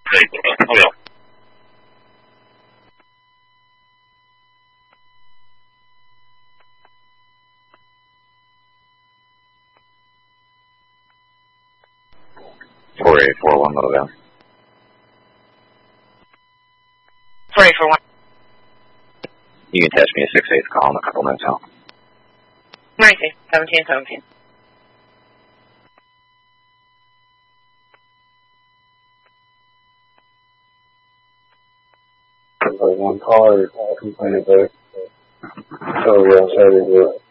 Oh, yeah. Four eight four one low down. 4841. You can test me a 6/8 call in a couple minutes out. 1717. One caller, complaint about. So, yeah, sorry.